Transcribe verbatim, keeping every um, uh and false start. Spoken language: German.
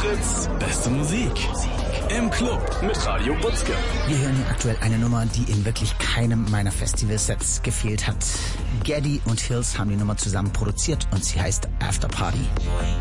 Fritz, beste Musik. Im Club mit Radio Butzke. Wir hören hier aktuell eine Nummer, die in wirklich keinem meiner Festivalsets gefehlt hat. Geddy und Hills haben die Nummer zusammen produziert und sie heißt After Party.